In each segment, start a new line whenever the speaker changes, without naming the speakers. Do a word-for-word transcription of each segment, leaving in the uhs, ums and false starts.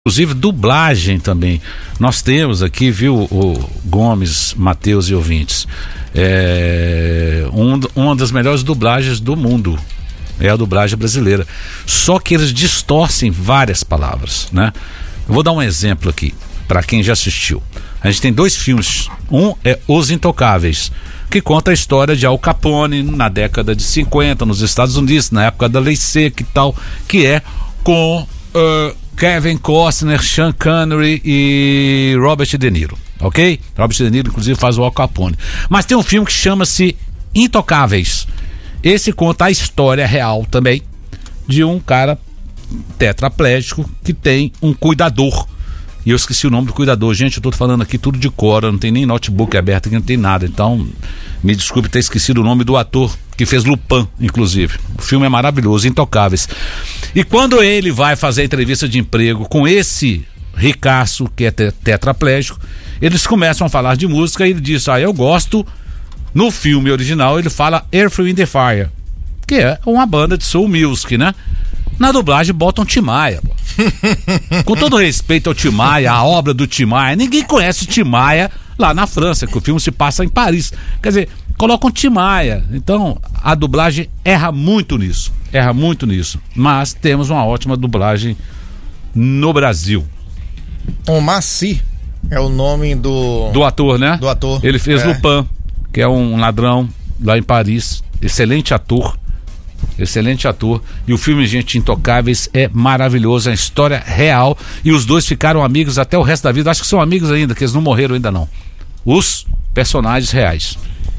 Inclusive dublagem também. Nós temos aqui, viu, o Gomes, Matheus e ouvintes, é, um, uma das melhores dublagens do mundo é a dublagem brasileira. Só que eles distorcem várias palavras, né? Eu vou dar um exemplo aqui para quem já assistiu. A gente tem dois filmes. Um é Os Intocáveis, que conta a história de Al Capone na década de cinquenta nos Estados Unidos, na época da lei seca e tal, que é com uh, Kevin Costner, Sean Connery e Robert De Niro, ok? Robert De Niro inclusive faz o Al Capone. Mas tem um filme que chama-se Intocáveis. Esse conta a história real também de um cara tetraplégico que tem um cuidador. E eu esqueci o nome do cuidador. Gente, eu tô falando aqui tudo de cor, não tem nem notebook aberto aqui, não tem nada. Então, me desculpe ter esquecido o nome do ator que fez Lupin, inclusive. O filme é maravilhoso, Intocáveis. E quando ele vai fazer a entrevista de emprego com esse ricaço que é tetraplégico, eles começam a falar de música e ele diz, ah, eu gosto. No filme original ele fala Earth, Wind and Fire, que é uma banda de soul music, né? Na dublagem botam Tim Maia. Com todo respeito ao Tim Maia, a obra do Tim Maia, ninguém conhece Tim Maia lá na França, que o filme se passa em Paris. Quer dizer, colocam Tim Maia. Então a dublagem erra muito nisso, erra muito nisso. Mas temos uma ótima dublagem no Brasil.
O Maci é o nome do...
Do ator, né?
Do ator.
Ele fez
é.
Lupin, que é um ladrão lá em Paris. Excelente ator. Excelente ator. E o filme, gente, Intocáveis é maravilhoso, é uma história real. E os dois ficaram amigos até o resto da vida. Acho que são amigos ainda, que eles não morreram ainda não. Os personagens reais.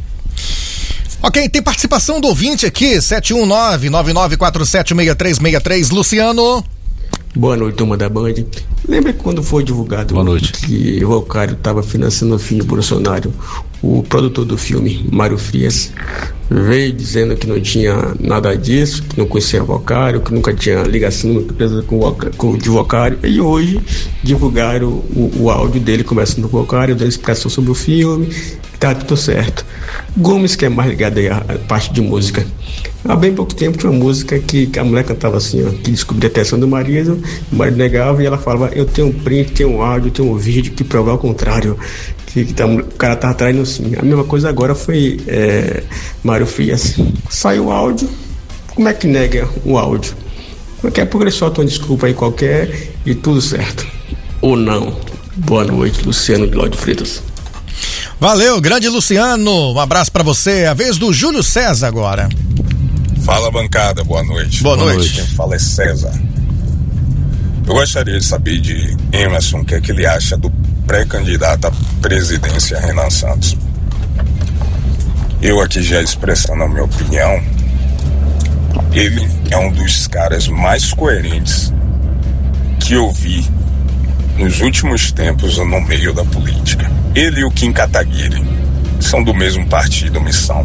Ok, tem participação do ouvinte aqui, sete um nove, nove nove quatro sete, seis três seis três. Luciano.
Boa noite, turma da Band. Lembra quando foi divulgado
Boa noite.
que o Vocário estava financiando o filho Bolsonaro? O produtor do filme, Mário Frias, veio dizendo que não tinha nada disso, que não conhecia o Vocário, que nunca tinha ligação empresa com o com, de Vocário. E hoje divulgaram o, o áudio dele conversando com o Vocário, dando explicação sobre o filme, que tá tudo certo. Gomes, que é mais ligado aí à parte de música. Há bem pouco tempo tinha uma música que, que a mulher cantava assim, ó, que descobriu a atenção do marido, o marido negava e ela falava, eu tenho um print, tenho um áudio, tenho um vídeo que prova ao contrário, que, que tá, o cara tá traindo sim. A mesma coisa agora foi é, Mário Frias. Saiu o áudio, como é que nega o áudio? Daqui a pouco ele solta uma desculpa aí qualquer e tudo certo. Ou não. Boa noite, Luciano de Lorde Freitas.
Valeu, grande Luciano, um abraço pra você. A vez do Júlio César agora.
Fala, bancada, boa noite.
Boa, boa noite.
Quem fala é César. Eu gostaria de saber de Emerson o que é que ele acha do pré-candidato à presidência Renan Santos. Eu aqui já expressando a minha opinião, ele é um dos caras mais coerentes que eu vi nos últimos tempos no meio da política. Ele e o Kim Kataguiri são do mesmo partido, Missão.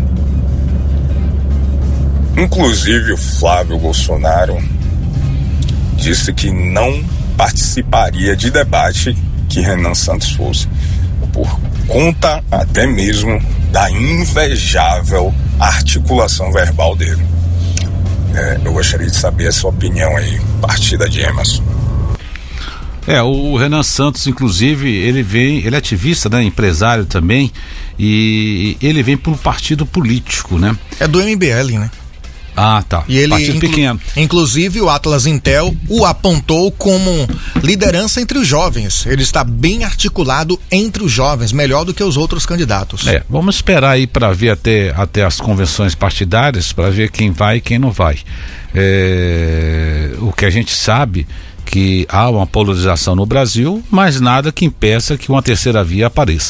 Inclusive o Flávio Bolsonaro disse que não participaria de debate que Renan Santos fosse, por conta até mesmo da invejável articulação verbal dele. É, eu gostaria de saber a sua opinião aí, partida de Emerson.
É, o Renan Santos, inclusive, ele vem, ele é ativista, né, empresário também, e ele vem por um partido político, né?
É do M B L, né?
Ah, tá.
E ele,
partido
inclu-
pequeno.
Inclusive, o Atlas Intel o apontou como liderança entre os jovens. Ele está bem articulado entre os jovens, melhor do que os outros candidatos.
É, vamos esperar aí para ver até, até as convenções partidárias, para ver quem vai e quem não vai. É, o que a gente sabe que há uma polarização no Brasil, mas nada que impeça que uma terceira via apareça.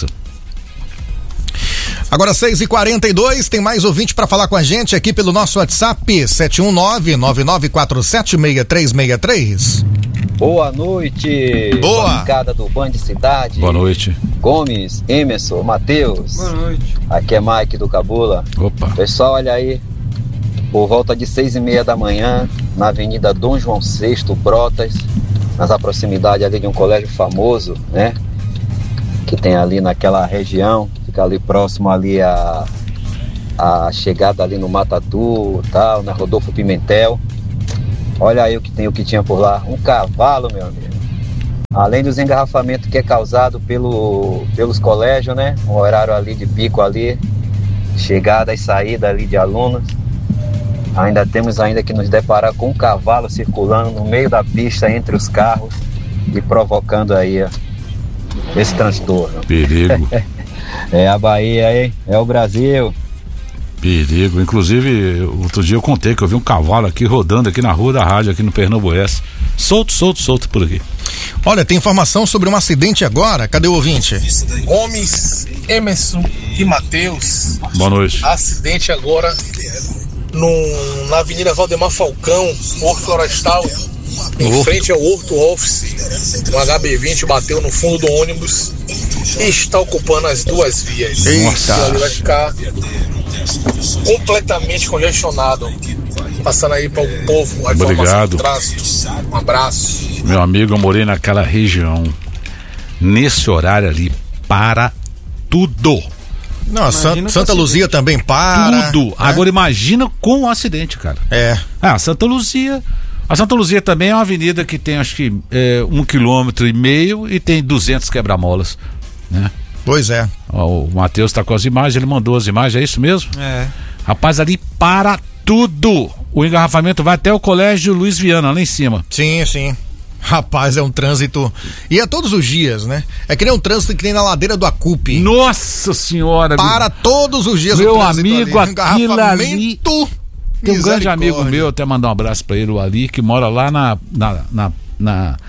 Agora seis e quarenta e dois, tem mais ouvinte para falar com a gente aqui pelo nosso WhatsApp, sete um nove, nove nove quatro sete, seis três seis três.
Boa noite.
Boa.
Bancada do Band Cidade.
Boa noite.
Gomes, Emerson, Matheus.
Boa noite.
Aqui é Mike do Cabula.
Opa.
Pessoal, olha aí, por volta de seis e meia da manhã, na Avenida Dom João sexto, Brotas, nas proximidades ali de um colégio famoso, né? Que tem ali naquela região, fica ali próximo ali a, a chegada ali no Matatu, tal, na Rodolfo Pimentel. Olha aí o que tem, o que tinha por lá. Um cavalo, meu amigo. além dos engarrafamentos que é causado pelo, pelos colégios, né? O horário ali de pico ali, chegada e saída ali de alunos, ainda temos ainda que nos deparar com um cavalo circulando no meio da pista entre os carros e provocando aí ó, esse transtorno.
Perigo.
É a Bahia, hein? É o Brasil.
Perigo. Inclusive, outro dia eu contei que eu vi um cavalo aqui rodando aqui na rua da rádio, aqui no Pernambués. Solto, solto, solto por aqui.
Olha, tem informação sobre um acidente agora. Cadê o ouvinte?
Gomes, Emerson e Matheus.
Boa noite.
Acidente agora no, na Avenida Valdemar Falcão, Horto Florestal, em
Horto.
frente ao Horto Office. Um H B vinte bateu no fundo do ônibus e está ocupando as duas vias.
Eita.
E ali vai ficar completamente congestionado. Passando aí para o povo a informação
Obrigado.
do trânsito. Um abraço.
Meu amigo, eu morei naquela região. Nesse horário ali, para tudo.
Não, San, Santa Luzia também para.
Tudo.
Né?
Agora imagina com o acidente, cara.
É.
Ah, Santa Luzia. A Santa Luzia também é uma avenida que tem acho que é, um quilômetro e meio e tem duzentos quebra-molas, né?
Pois é.
Ó, o Matheus tá com as imagens, ele mandou as imagens, é isso mesmo?
É.
Rapaz, ali para tudo. O engarrafamento vai até o Colégio Luiz Viana, lá em cima.
Sim, sim. Rapaz, é um trânsito. E é todos os dias, né? É que nem um trânsito que tem na ladeira do Acupe.
Nossa senhora!
Para todos os dias
meu
o trânsito
amigo,
ali.
aquilo ali. Tem um grande amigo
Misericórdia.
meu, até mandar um abraço pra ele, o Ali, que mora lá na na, na, na,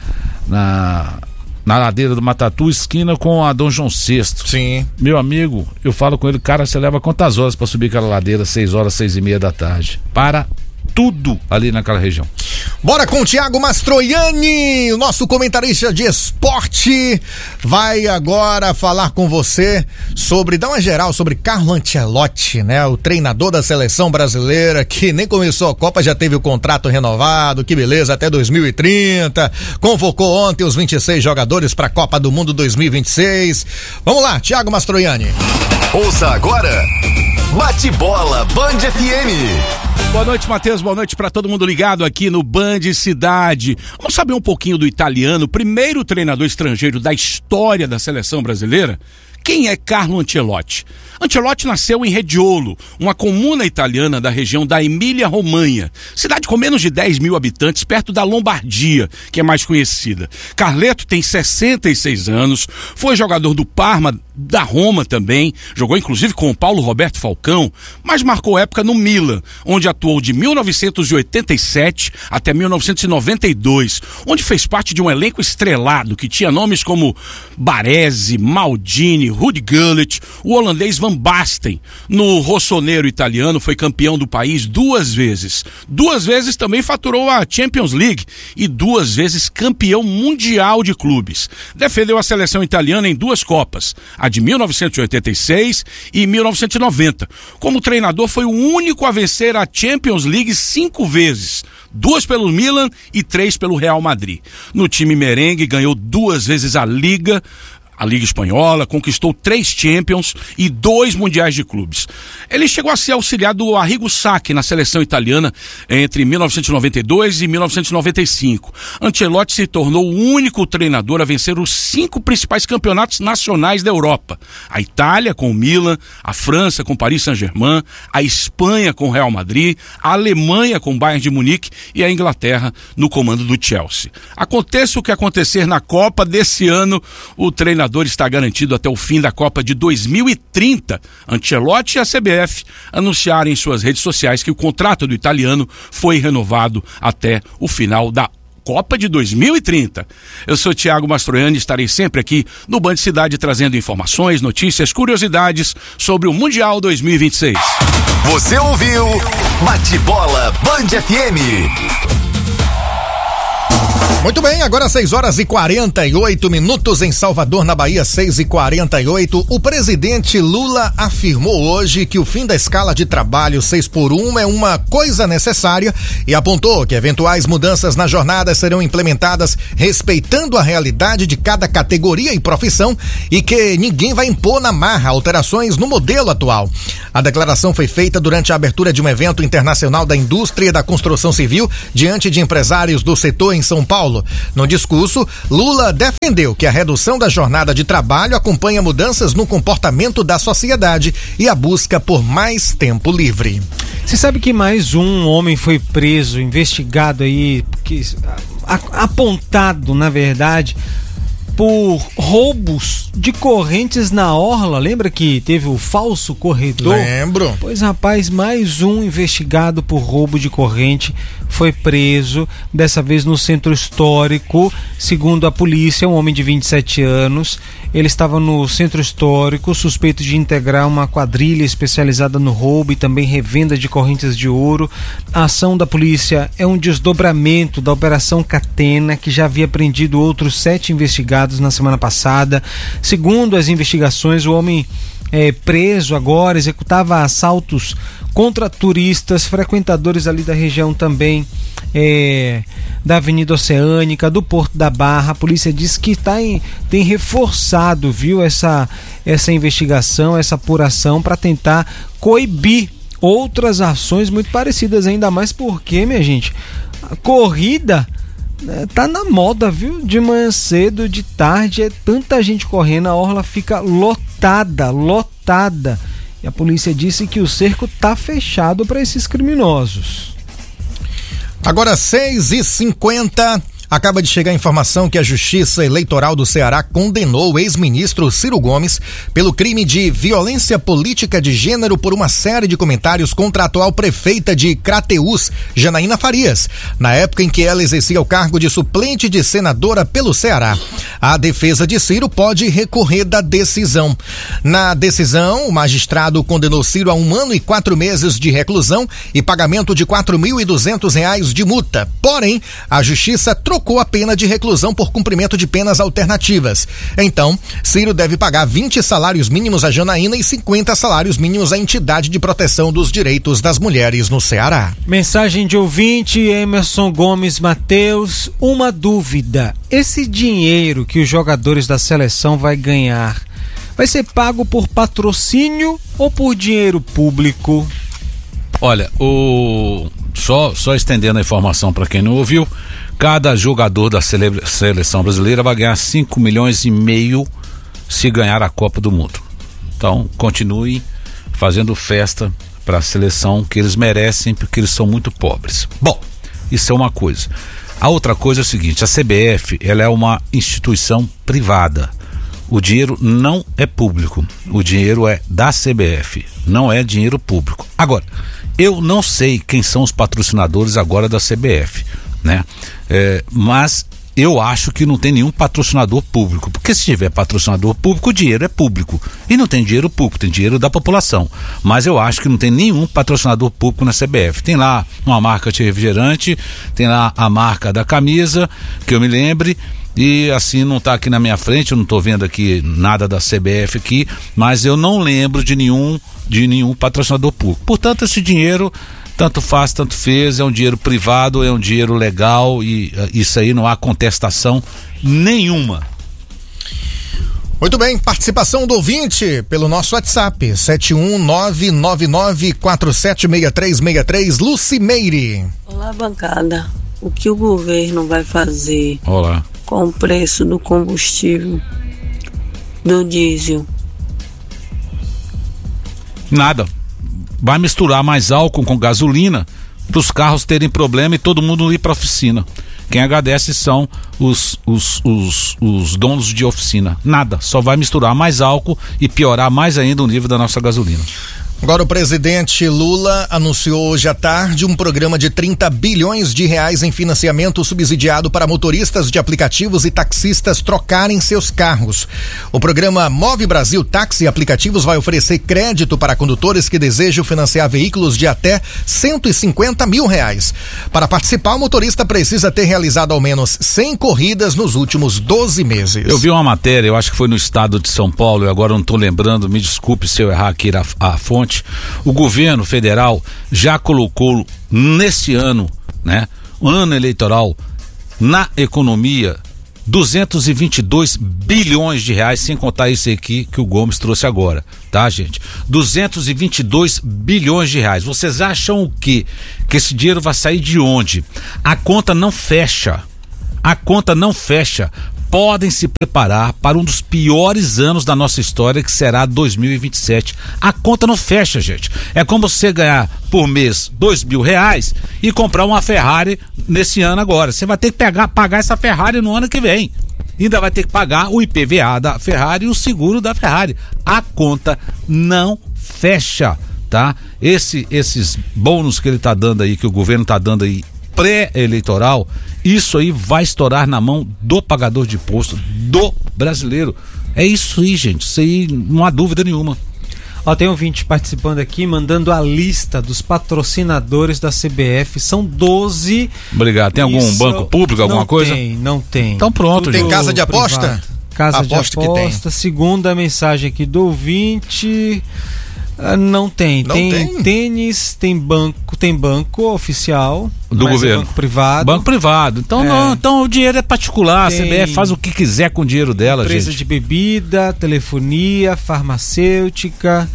na, na ladeira do Matatu, esquina com a Dom João sexto.
Sim.
Meu amigo, eu falo com ele, cara, você leva quantas horas pra subir aquela ladeira? Seis horas, seis e meia da tarde. Para tudo ali naquela região.
Bora com o Thiago Mastroianni, o nosso comentarista de esporte, vai agora falar com você sobre, dar uma geral sobre Carlo Ancelotti, né? O treinador da seleção brasileira que nem começou a Copa, já teve o contrato renovado, que beleza, até dois mil e trinta, convocou ontem os vinte e seis jogadores para a Copa do Mundo dois mil e vinte e seis. Vamos lá, Thiago Mastroianni.
Ouça agora, Bate Bola Band F M.
Boa noite, Matheus. Boa noite para todo mundo ligado aqui no Band Cidade. Vamos saber um pouquinho do italiano, primeiro treinador estrangeiro da história da seleção brasileira? Quem é Carlo Ancelotti? Ancelotti nasceu em Reggiolo, uma comuna italiana da região da Emília-Romanha, cidade com menos de dez mil habitantes, perto da Lombardia, que é mais conhecida. Carleto tem sessenta e seis anos, foi jogador do Parma, da Roma também, jogou inclusive com o Paulo Roberto Falcão, mas marcou época no Milan, onde atuou de mil novecentos e oitenta e sete até mil novecentos e noventa e dois, onde fez parte de um elenco estrelado que tinha nomes como Baresi, Maldini, Rudi Gullit, o holandês Van Basten. No Rossonero italiano foi campeão do país duas vezes. Duas vezes também faturou a Champions League e duas vezes campeão mundial de clubes. Defendeu a seleção italiana em duas Copas, a de mil novecentos e oitenta e seis e mil novecentos e noventa. Como treinador foi o único a vencer a Champions League cinco vezes. Duas pelo Milan e três pelo Real Madrid. No time merengue ganhou duas vezes a Liga, a Liga Espanhola, conquistou três Champions e dois Mundiais de Clubes. Ele chegou a ser auxiliar do Arrigo Sacchi na seleção italiana entre mil novecentos e noventa e dois e mil novecentos e noventa e cinco. Ancelotti se tornou o único treinador a vencer os cinco principais campeonatos nacionais da Europa. A Itália com o Milan, a França com o Paris Saint-Germain, a Espanha com o Real Madrid, a Alemanha com o Bayern de Munique e a Inglaterra no comando do Chelsea. Aconteça o que acontecer na Copa desse ano, o treinador está garantido até o fim da Copa de dois mil e trinta. Ancelotti e a C B F anunciaram em suas redes sociais que o contrato do italiano foi renovado até o final da Copa de dois mil e trinta. Eu sou Thiago Mastroianni e estarei sempre aqui no Band Cidade trazendo informações, notícias, curiosidades sobre o Mundial dois mil e vinte e seis.
Você ouviu Bate Bola Band F M.
Muito bem, agora seis horas e quarenta e oito minutos em Salvador, na Bahia, seis e quarenta e oito. O presidente Lula afirmou hoje que o fim da escala de trabalho seis por um é uma coisa necessária e apontou que eventuais mudanças na jornada serão implementadas respeitando a realidade de cada categoria e profissão e que ninguém vai impor na marra alterações no modelo atual. A declaração foi feita durante a abertura de um evento internacional da indústria e da construção civil diante de empresários do setor em São Paulo. No discurso, Lula defendeu que a redução da jornada de trabalho acompanha mudanças no comportamento da sociedade e a busca por mais tempo livre.
Você sabe que mais um homem foi preso, investigado aí, porque, a, apontado, na verdade, por roubos de correntes na orla. Lembra que teve o falso corredor?
Lembro.
Pois, rapaz, mais um investigado por roubo de corrente foi preso, dessa vez no centro histórico. Segundo a polícia, um homem de vinte e sete anos. Ele estava no centro histórico, suspeito de integrar uma quadrilha especializada no roubo e também revenda de correntes de ouro. A ação da polícia é um desdobramento da Operação Catena, que já havia prendido outros sete investigados na semana passada. Segundo as investigações, o homem é, preso agora executava assaltos contra turistas, frequentadores ali da região também é, da Avenida Oceânica, do Porto da Barra. A polícia diz que tá em, tem reforçado, viu, essa, essa investigação, essa apuração para tentar coibir outras ações muito parecidas, ainda mais porque, minha gente, a corrida É, tá na moda, viu? De manhã cedo, de tarde, é tanta gente correndo, a orla fica lotada, lotada. E a polícia disse que o cerco tá fechado para esses criminosos.
Agora seis e cinquenta. Acaba de chegar a informação que a Justiça Eleitoral do Ceará condenou o ex-ministro Ciro Gomes pelo crime de violência política de gênero por uma série de comentários contra a atual prefeita de Crateús, Janaína Farias, na época em que ela exercia o cargo de suplente de senadora pelo Ceará. A defesa de Ciro pode recorrer da decisão. Na decisão, o magistrado condenou Ciro a um ano e quatro meses de reclusão e pagamento de quatro mil e duzentos reais de multa. Porém, a Justiça trocou trocou a pena de reclusão por cumprimento de penas alternativas. Então, Ciro deve pagar vinte salários mínimos a Janaína e cinquenta salários mínimos à entidade de proteção dos direitos das mulheres no Ceará.
Mensagem de ouvinte, Emerson Gomes Mateus, uma dúvida: esse dinheiro que os jogadores da seleção vai ganhar vai ser pago por patrocínio ou por dinheiro público?
Olha, o só, só estendendo a informação para quem não ouviu, cada jogador da cele... seleção brasileira vai ganhar cinco milhões e meio se ganhar a Copa do Mundo. Então, continue fazendo festa para a seleção, que eles merecem, porque eles são muito pobres. Bom, isso é uma coisa. A outra coisa é o seguinte: a C B F, ela é uma instituição privada. O dinheiro não é público. O dinheiro é da C B F, não é dinheiro público. Agora, eu não sei quem são os patrocinadores agora da C B F, né? É, mas eu acho que não tem nenhum patrocinador público, porque se tiver patrocinador público, o dinheiro é público, e não tem dinheiro público, tem dinheiro da população. Mas eu acho que não tem nenhum patrocinador público na C B F. Tem lá uma marca de refrigerante, tem lá a marca da camisa, que eu me lembre, e assim não está aqui na minha frente, eu não estou vendo aqui nada da C B F aqui, mas eu não lembro de nenhum, de nenhum patrocinador público. Portanto, esse dinheiro tanto faz, tanto fez, é um dinheiro privado, é um dinheiro legal, e uh, isso aí não há contestação nenhuma.
Muito bem, participação do ouvinte pelo nosso WhatsApp, sete um nove nove nove quatro sete seis três seis três, Lucimeire.
Olá, bancada. O que o governo vai fazer
Olá.
com o preço do combustível, do diesel?
Nada. Vai misturar mais álcool com gasolina para os carros terem problema e todo mundo ir para a oficina. Quem agradece são os, os, os, os donos de oficina. Nada, só vai misturar mais álcool e piorar mais ainda o nível da nossa gasolina.
Agora, o presidente Lula anunciou hoje à tarde um programa de trinta bilhões de reais em financiamento subsidiado para motoristas de aplicativos e taxistas trocarem seus carros. O programa Move Brasil Táxi e Aplicativos vai oferecer crédito para condutores que desejam financiar veículos de até cento e cinquenta mil reais. Para participar, o motorista precisa ter realizado ao menos cem corridas nos últimos doze meses.
Eu vi uma matéria, eu acho que foi no estado de São Paulo, e agora não estou lembrando, me desculpe se eu errar aqui a, a fonte. O governo federal já colocou nesse ano, né, um ano eleitoral, na economia, duzentos e vinte e dois bilhões de reais, sem contar isso aqui que o Gomes trouxe agora, tá, gente? duzentos e vinte e dois bilhões de reais. Vocês acham o quê? Que esse dinheiro vai sair de onde? A conta não fecha. A conta não fecha. Podem se preparar para um dos piores anos da nossa história, que será dois mil e vinte e sete. A conta não fecha, gente. É como você ganhar por mês dois mil reais e comprar uma Ferrari nesse ano agora. Você vai ter que pegar, pagar essa Ferrari no ano que vem. Ainda vai ter que pagar o I P V A da Ferrari e o seguro da Ferrari. A conta não fecha, tá? Esse, esses bônus que ele tá dando aí, que o governo tá dando aí, pré-eleitoral, isso aí vai estourar na mão do pagador de imposto, do brasileiro. É isso aí, gente, isso aí não há dúvida nenhuma.
Ó, tem um ouvinte participando aqui, mandando a lista dos patrocinadores da C B F, são doze.
Obrigado. Tem algum
Isso...
banco público, alguma
não
coisa?
Não tem, não tem.
Então pronto,
Tudo gente. Tem casa de aposta?
Privado. Casa
aposta
de aposta, segunda mensagem aqui do ouvinte... Uh, não tem.
Não
tem,
tem
tênis, tem banco, tem banco oficial
do
mas
governo.
É banco privado.
Banco privado. Então,
É.
não, então o dinheiro é particular.
Tem
A C B F faz o que quiser com o dinheiro dela,
Empresa
gente.
de bebida, telefonia, farmacêutica,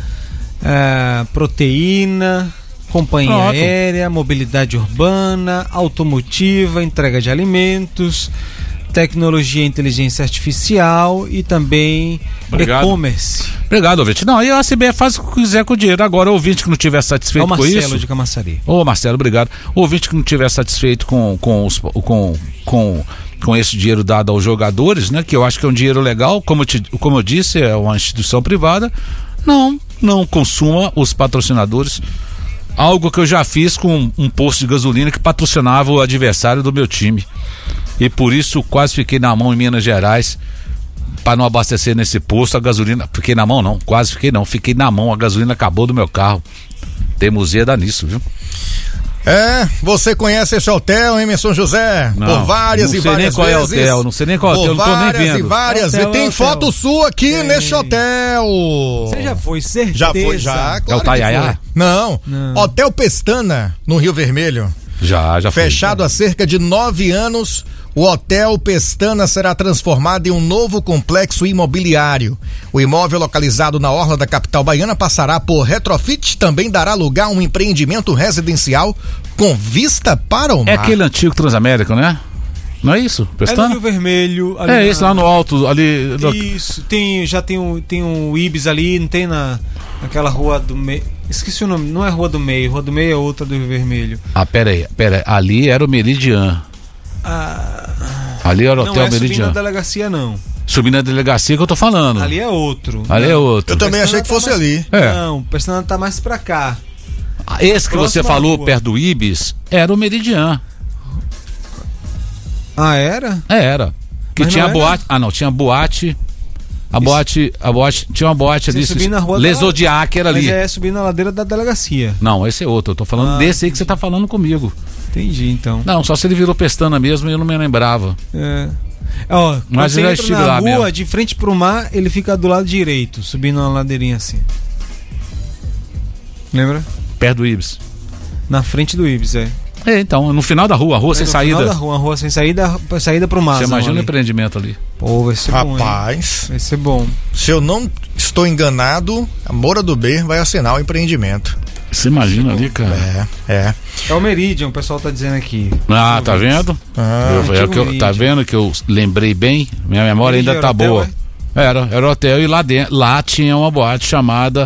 uh, proteína, companhia
Pronto.
aérea, mobilidade urbana, automotiva, entrega de alimentos, tecnologia e inteligência artificial e também
Obrigado.
e-commerce.
Obrigado, ouvinte. Não, e a C B F faz o que quiser com o dinheiro. Agora, o ouvinte que não estiver
É
satisfeito
o
com
Marcelo
isso.
de Camaçari.
Ô, Marcelo, obrigado. O ouvinte que não estiver satisfeito com, com, os, com, com, com esse dinheiro dado aos jogadores, né? Que eu acho que é um dinheiro legal, como eu, te, como eu disse, é uma instituição privada. Não, não consuma os patrocinadores. Algo que eu já fiz com um posto de gasolina que patrocinava o adversário do meu time. E por isso quase fiquei na mão em Minas Gerais para não abastecer nesse posto. A gasolina, fiquei na mão não, quase fiquei não, fiquei na mão, a gasolina acabou do meu carro. Teimosia dá nisso, viu?
É, você conhece esse hotel, Emerson José?
Não,
por várias
não
e
sei nem
várias
qual é o
vezes.
hotel, não sei nem qual é o hotel,
Por
não tô nem
várias
vendo.
e várias,
Hotel,
e tem
hotel.
foto sua aqui
Tem.
neste hotel.
Você já foi, certeza?
Já foi, já, claro
É o
que
Taiaiá?
foi. Não,
Não.
Hotel Pestana, no Rio Vermelho.
Já, já fui.
Fechado há cerca de nove anos, o Hotel Pestana será transformado em um novo complexo imobiliário. O imóvel localizado na orla da capital baiana passará por retrofit, também dará lugar a um empreendimento residencial com vista para o mar.
É aquele antigo Transamérica, né? Não é isso?
É no
Pestana?
Rio Vermelho. ali
É
na-
esse lá no alto, ali. no-
Isso, tem, já tem um, tem um Ibis ali, não tem na, naquela rua do meio. Esqueci o nome, não é Rua do Meio, Rua do Meio é outra do Rio Vermelho.
Ah, pera aí, pera aí. Ali era o Meridian.
Ah,
Ali era o
não
Hotel
é subindo
Meridian.
a delegacia, não.
Subindo a delegacia que eu tô falando.
Ali é outro.
Ali
Não.
é outro.
Eu também
Pestana
achei que
tá
fosse
mais-
ali.
É.
Não, o Pestana tá mais pra cá.
Ah, esse que você
Próxima
falou
rua.
perto do Ibis era o Meridian.
Ah, era?
É, era. Que
Mas
tinha
não era?
boate. Ah, não, tinha boate. A boate, a boate, tinha uma boate
Você
ali.
subir na rua da-
Lesodiac era ali.
Mas é subir na ladeira da delegacia.
Não, esse é outro. Eu tô falando
Ah,
desse aí que você tá falando comigo.
Entendi, então.
Não, só se ele virou Pestana mesmo e eu não me lembrava.
É. Ó, quando
Mas
você
eu já
entra
estive
na
lá
rua,
mesmo.
de frente pro mar, ele fica do lado direito, subindo uma ladeirinha assim. Lembra?
Perto do Ibis.
Na frente do Ibis, é.
É, então, no final da rua, a rua
É
sem
no
saída.
final da rua, uma rua sem saída, saída pro mar.
Você imagina o
ali.
empreendimento ali.
Pô, vai ser bom, hein?
Rapaz,
Vai ser bom.
se eu não estou enganado, a Moura do B vai assinar o empreendimento.
Você imagina ali, cara.
É, é.
É o Meridian, o pessoal tá dizendo aqui.
Ah, tá vendo?
Ah,
Eu- é o que eu- tá vendo que eu lembrei bem? Minha memória
Meridian
ainda tá
era hotel,
boa. Era, era hotel e lá dentro, lá tinha uma boate chamada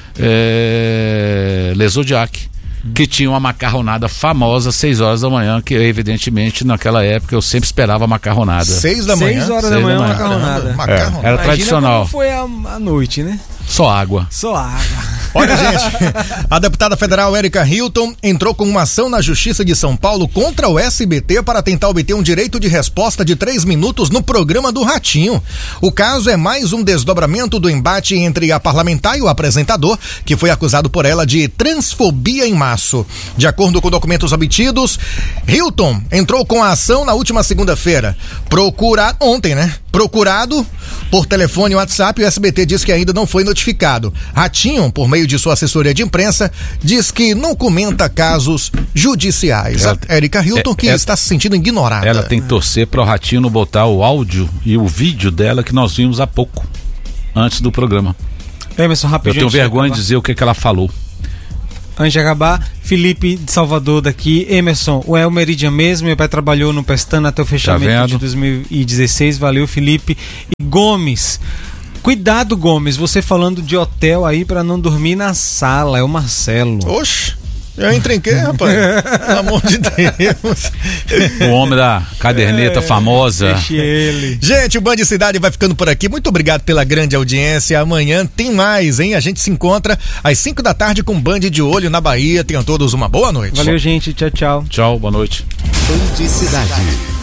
é, Lesodiac, que tinha uma macarronada famosa às seis horas da manhã, que evidentemente naquela época eu sempre esperava macarronada.
Seis da manhã.
Seis horas
Seis
da
da
manhã,
manhã.
macarronada.
Caramba,
É,
macarronada.
era
Imagina
tradicional.
como foi a, a noite, né?
Só água.
Só água.
Olha, gente, a deputada federal Érica Hilton entrou com uma ação na Justiça de São Paulo contra o S B T para tentar obter um direito de resposta de três minutos no programa do Ratinho. O caso é mais um desdobramento do embate entre a parlamentar e o apresentador, que foi acusado por ela de transfobia em março. De acordo com documentos obtidos, Hilton entrou com a ação na última segunda-feira. Procurado, ontem, né? Procurado por telefone e WhatsApp, o S B T diz que ainda não foi notificado. Ratinho, por meio de sua assessoria de imprensa, diz que não comenta casos judiciais.
Ela-
a Érica Hilton, que
é-
está se sentindo ignorada.
Ela tem que torcer para o Ratinho não botar o áudio e o vídeo dela que nós vimos há pouco, antes do programa.
Emerson,
Eu
rapidinho.
tenho
antes de
vergonha de
acabar.
dizer o que, que ela falou.
Antes de acabar, Felipe de Salvador daqui. Emerson, o El Meridian mesmo, meu pai trabalhou no Pestana até o fechamento
Tá
de dois mil e dezesseis, valeu Felipe. E Gomes, cuidado Gomes, você falando de hotel aí pra não dormir na sala, é o Marcelo.
Oxe, eu encrenquei, rapaz. Pelo amor de Deus.
O homem da caderneta é, famosa.
Deixe ele.
Gente, o Band Cidade vai ficando por aqui. Muito obrigado pela grande audiência. Amanhã tem mais, hein? A gente se encontra às cinco da tarde com Band de Olho na Bahia. Tenham todos uma boa noite.
Valeu, gente. Tchau, tchau.
Tchau, boa noite.
Band Cidade.